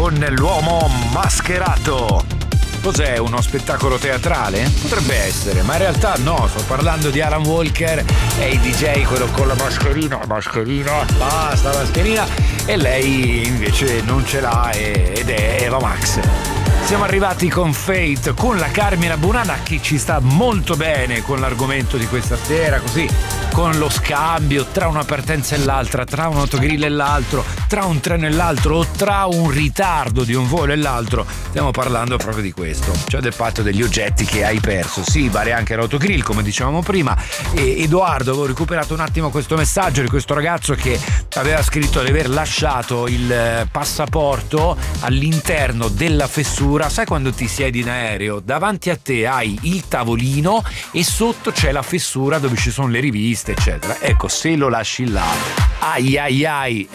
con l'uomo mascherato. Cos'è, uno spettacolo teatrale? Potrebbe essere, ma in realtà no, sto parlando di Alan Walker e il DJ, quello con la mascherina, basta mascherina, e lei invece non ce l'ha ed è Eva Max. Siamo arrivati con Fate, con la Carmina Burana che ci sta molto bene con l'argomento di questa sera, così con lo scambio tra una partenza e l'altra, tra un autogrill e l'altro, tra un treno e l'altro o tra un ritardo di un volo e l'altro. Stiamo parlando proprio di questo, cioè del fatto degli oggetti che hai perso. Sì, vale anche l'autogrill come dicevamo prima. E Edoardo, avevo recuperato un attimo questo messaggio di questo ragazzo che aveva scritto di aver lasciato il passaporto all'interno della fessura. Sai quando ti siedi in aereo, davanti a te hai il tavolino e sotto c'è la fessura dove ci sono le riviste eccetera. Ecco, se lo lasci là, ai ai ai,